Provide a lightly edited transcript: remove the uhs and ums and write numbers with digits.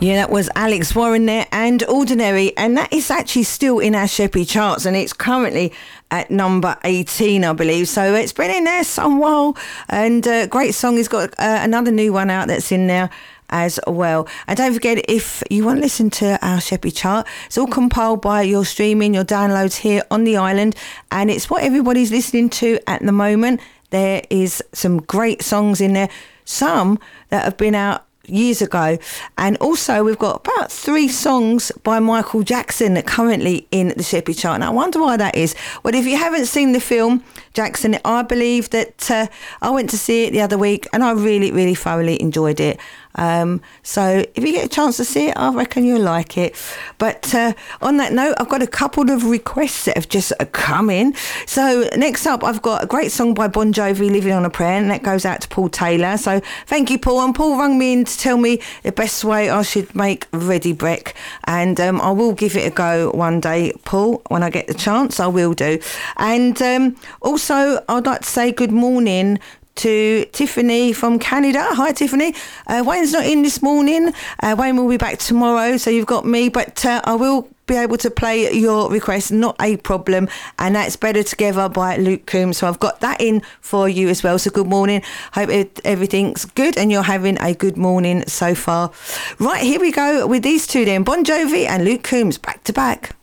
Yeah, that was Alex Warren there and Ordinary, and that is actually still in our Sheppy charts, and it's currently at number 18, I believe. So it's been in there some while, and great song. He's got another new one out that's in there as well. And don't forget, if you want to listen to our Sheppy chart, it's all compiled by your streaming, your downloads here on the island, and it's what everybody's listening to at the moment. There is some great songs in there, some that have been out years ago, and also we've got about 3 songs by Michael Jackson that are currently in the Sheppy chart. And I wonder why that is. Well, if you haven't seen the film Jackson, I believe that I went to see it the other week and I really thoroughly enjoyed it. So if you get a chance to see it, I reckon you'll like it. But on that note, I've got a couple of requests that have just come in. So next up, I've got a great song by Bon Jovi, Living on a Prayer, and that goes out to Paul Taylor. So thank you, Paul. And Paul rang me in to tell me the best way I should make Ready Breck, and I will give it a go one day, Paul. When I get the chance, I will do. And also, I'd like to say good morning to Tiffany from Canada. Hi, Tiffany. Wayne's not in this morning. Wayne will be back tomorrow, so you've got me, but I will be able to play your request, not a problem, and that's Better Together by Luke Combs. So I've got that in for you as well. So good morning. Hope everything's good and you're having a good morning so far. Right, here we go with these two then, Bon Jovi and Luke Combs, back to back.